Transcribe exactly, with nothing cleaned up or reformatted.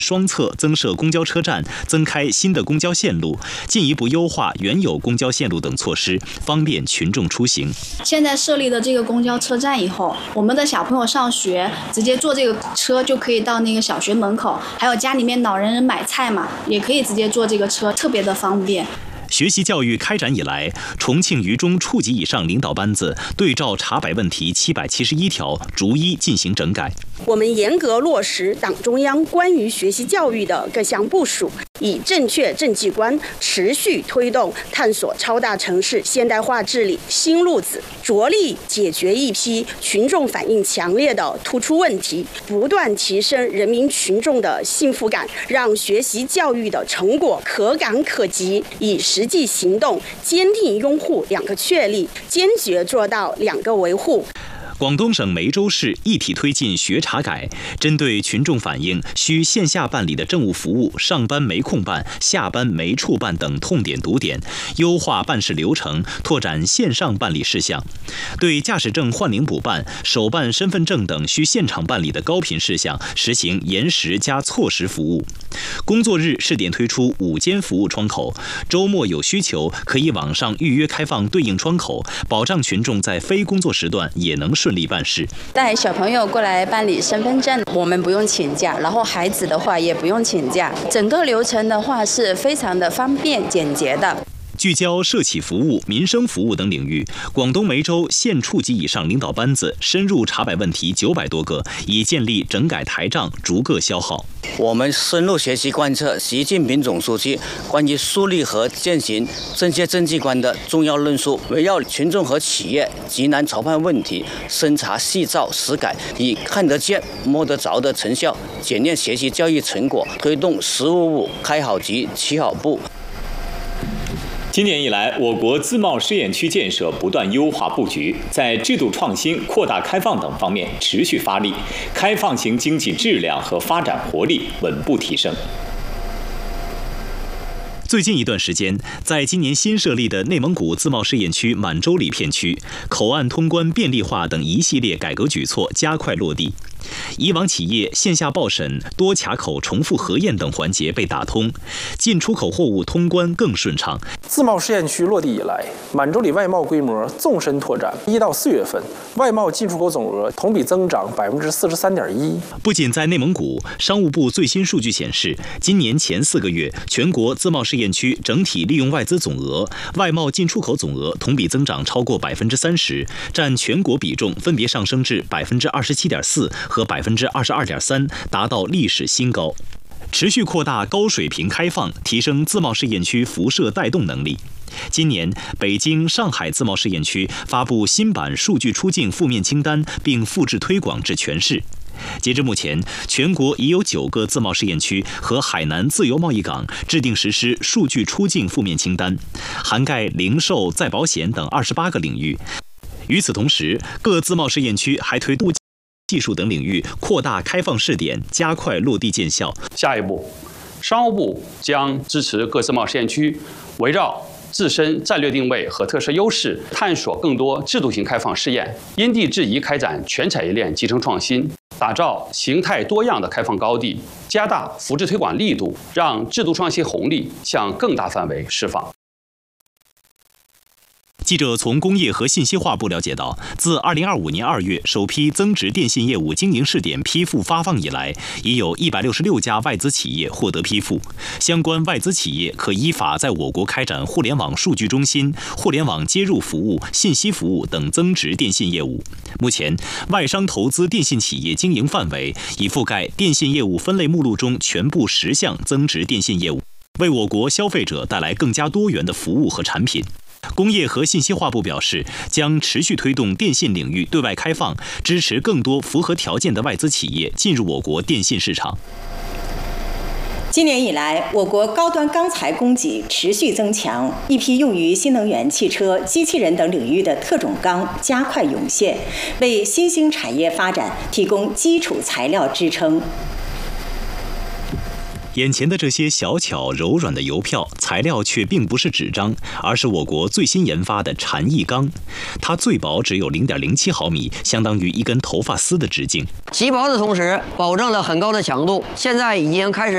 双侧增设公交车站，增开新的公交线路，进一步优化原有公交线路等措施，方便群众出行。 现在设立的这个公交车站以后，我们的小朋友上学直接坐这个车就可以到那个小学门口，还有家里面老人人买菜嘛，也可以直接坐这个车，特别的方便。 学习教育开展以来，重庆渝中处级以上领导班子对照查摆问题七百七十一条，逐一进行整改。 我们严格落实党中央关于学习教育的各项部署，以正确政绩观持续推动探索超大城市现代化治理新路子，着力解决一批群众反映强烈的突出问题，不断提升人民群众的幸福感，让学习教育的成果可感可及，以实际行动坚定拥护两个确立，坚决做到两个维护。 广东省梅州市一体推进学查改，针对群众反映需线下办理的政务服务上班没空办、下班没处办等痛点堵点，优化办事流程，拓展线上办理事项。对驾驶证换领补办、手办身份证等需现场办理的高频事项，实行延时加错时服务。工作日试点推出午间服务窗口，周末有需求可以网上预约开放对应窗口，保障群众在非工作时段也能顺利办事。 带小朋友过来办理身份证，我们不用请假，然后孩子的话也不用请假，整个流程的话是非常的方便简洁的。 聚焦社企服务、民生服务等领域，广东梅州县处级以上领导班子深入查摆问题九百多个，已建立整改台账，逐个消耗。 我们深入学习贯彻习近平总书记关于树立和践行正确政绩观的重要论述，围绕群众和企业急难潮盼问题，深查细造实改，以看得见、摸得着的成效检验学习教育成果，推动“十五五”开好局、起好步。 今年以来，我国自贸试验区建设不断优化布局，在制度创新、扩大开放等方面持续发力，开放型经济质量和发展活力稳步提升。 最近一段时间，在今年新设立的内蒙古自贸试验区满洲里片区，口岸通关便利化等一系列改革举措加快落地。以往企业线下报审、多卡口重复核验等环节被打通，进出口货物通关更顺畅。 自贸试验区落地以来，满洲里外贸规模纵深拓展。一到四月份，外贸进出口总额同比增长百分之四十三点一。 不仅在内蒙古，商务部最新数据显示，今年前四个月，全国自贸试验区整体利用外资总额、外贸进出口总额同比增长超过百分之三十，占全国比重分别上升至百分之二十七点四和百分之二十二点三，达到历史新高。持续扩大高水平开放，提升自贸试验区辐射带动能力。今年，北京、上海自贸试验区发布新版数据出境负面清单，并复制推广至全市。截至目前，全国已有九个自贸试验区和海南自由贸易港制定实施数据出境负面清单，涵盖零售、再保险等二十八个领域。与此同时，各自贸试验区还推动技术等领域扩大开放试点，加快落地见效。 下一步，商务部将支持各自贸试验区围绕自身战略定位和特色优势，探索更多制度性开放试验，因地制宜开展全产业链集成创新，打造形态多样的开放高地，加大扶持推广力度，让制度创新红利向更大范围释放。 记者从工业和信息化部了解到，自二零二五年二月首批增值电信业务经营试点批复发放以来，已有一百六十六家外资企业获得批复。相关外资企业可依法在我国开展互联网数据中心、互联网接入服务、信息服务等增值电信业务。目前，外商投资电信企业经营范围已覆盖电信业务分类目录中全部十项增值电信业务，为我国消费者带来更加多元的服务和产品。工业和信息化部表示，将持续推动电信领域对外开放，支持更多符合条件的外资企业进入我国电信市场。 今年以来，我国高端钢材供给持续增强，一批用于新能源汽车、机器人等领域的特种钢加快涌现，为新兴产业发展提供基础材料支撑。 眼前的这些小巧柔软的邮票材料却并不是纸张，而是我国最新研发的禅意钢。它最薄只有 零点零七毫米，相当于一根头发丝的直径。 极薄的同时，保证了很高的强度。现在已经开始